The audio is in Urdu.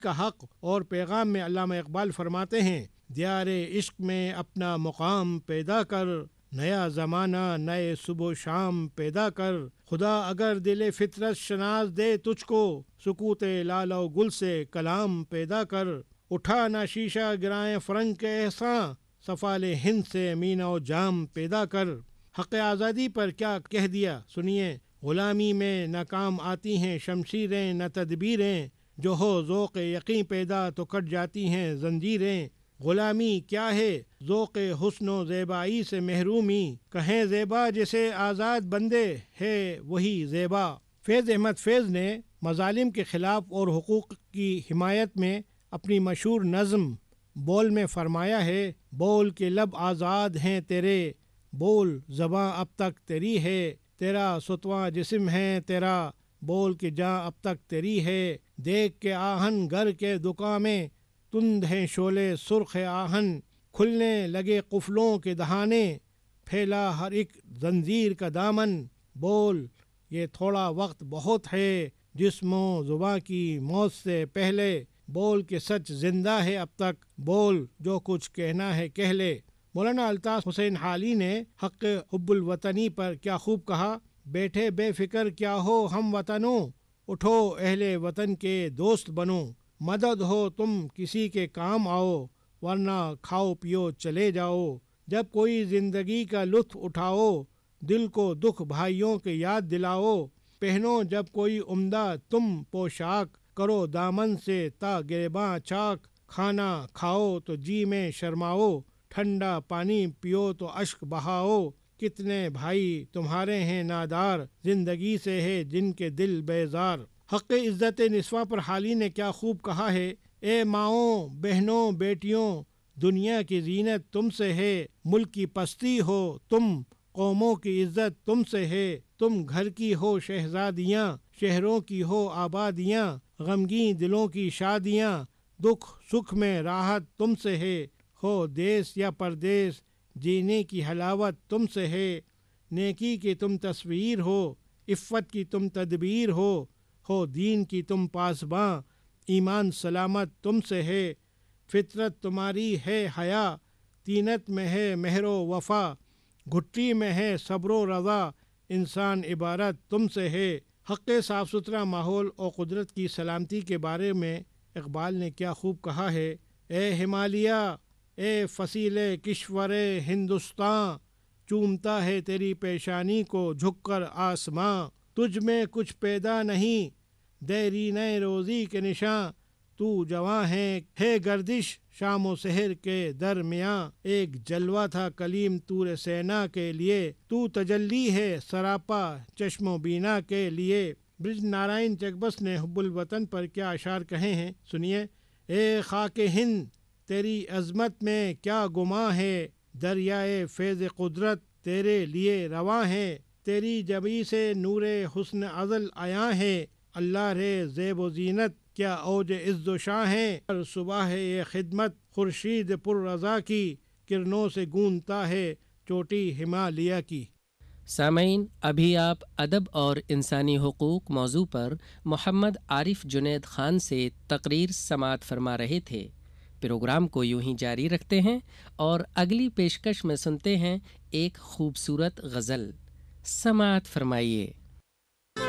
کا حق اور پیغام میں علامہ اقبال فرماتے ہیں، دیار عشق میں اپنا مقام پیدا کر، نیا زمانہ نئے صبح و شام پیدا کر، خدا اگر دل فطرت شناس دے تجھ کو، سکوت لال و گل سے کلام پیدا کر، اٹھا نہ شیشہ گرائیں فرنگ کے احساں، صفال ہند سے مینا و جام پیدا کر۔ حق آزادی پر کیا کہہ دیا سنیے، غلامی میں نہ کام آتی ہیں شمشیریں نہ تدبیریں، جو ہو ذوق یقین پیدا تو کٹ جاتی ہیں زنجیریں۔ غلامی کیا ہے ذوق حسن و زیبائی سے محرومی، کہیں زیبا جسے آزاد بندے ہے وہی زیبا۔ فیض احمد فیض نے مظالم کے خلاف اور حقوق کی حمایت میں اپنی مشہور نظم بول میں فرمایا ہے، بول کے لب آزاد ہیں تیرے، بول زباں اب تک تیری ہے، تیرا ستواں جسم ہے تیرا، بول کے جاں اب تک تیری ہے، دیکھ کے آہن گر کے دکان میں، تند ہیں شعلے سرخ آہن، کھلنے لگے قفلوں کے دہانے، پھیلا ہر ایک زنجیر کا دامن، بول یہ تھوڑا وقت بہت ہے جسم و زباں کی موت سے پہلے، بول کے سچ زندہ ہے اب تک، بول جو کچھ کہنا ہے کہہ لے۔ مولانا الطاف حسین حالی نے حق حب الوطنی پر کیا خوب کہا، بیٹھے بے فکر کیا ہو ہم وطنوں، اٹھو اہل وطن کے دوست بنو، مدد ہو تم کسی کے کام آؤ، ورنہ کھاؤ پیو چلے جاؤ، جب کوئی زندگی کا لطف اٹھاؤ، دل کو دکھ بھائیوں کے یاد دلاؤ، پہنو جب کوئی عمدہ تم پوشاک، کرو دامن سے تا گریباں چاک، کھانا کھاؤ تو جی میں شرماؤ، ٹھنڈا پانی پیو تو اشک بہاؤ، کتنے بھائی تمہارے ہیں نادار، زندگی سے ہے جن کے دل بیزار۔ حق عزت نسواں پر حالی نے کیا خوب کہا ہے، اے ماؤں بہنوں بیٹیوں، دنیا کی زینت تم سے ہے، ملک کی پستی ہو تم، قوموں کی عزت تم سے ہے، تم گھر کی ہو شہزادیاں، شہروں کی ہو آبادیاں، غمگین دلوں کی شادیاں، دکھ سکھ میں راحت تم سے ہے، ہو دیس یا پردیس جینے کی حلاوت تم سے ہے، نیکی کی تم تصویر ہو، عفت کی تم تدبیر ہو دین کی تم پاسباں، ایمان سلامت تم سے ہے، فطرت تمہاری ہے حیا، تینت میں ہے مہر و وفا، گھٹی میں ہے صبر و رضا، انسان عبارت تم سے ہے۔ حق صاف ستھرا ماحول اور قدرت کی سلامتی کے بارے میں اقبال نے کیا خوب کہا ہے، اے ہمالیہ اے فصیل کشور ہندوستاں، چومتا ہے تیری پیشانی کو جھک کر آسماں، تجھ میں کچھ پیدا نہیں دیرینہ روزی کے نشاں، تو جواں ہے گردش شام و سحر کے درمیاں، ایک جلوہ تھا کلیم طور سینا کے لیے، تو تجلی ہے سراپا چشم و بینا کے لیے۔ برج نارائن چکبس نے حب الوطن پر کیا اشعار کہے ہیں سنیے، اے خاک ہند تیری عظمت میں کیا گماں ہے، دریائے فیض قدرت تیرے لیے رواں ہے، تیری جبی سے نور حسن ازل عیاں ہے، اللہ رے زیب و زینت کیا اوج عز و شاں ہے، ہر صبح ہے یہ خدمت خورشید پر رضا کی، کرنوں سے گونتا ہے چوٹی ہمالیہ کی۔ سامعین، ابھی آپ ادب اور انسانی حقوق موضوع پر محمد عارف جنید خان سے تقریر سماعت فرما رہے تھے۔ پروگرام کو یوں ہی جاری رکھتے ہیں اور اگلی پیشکش میں سنتے ہیں ایک خوبصورت غزل، سماعت فرمائیے۔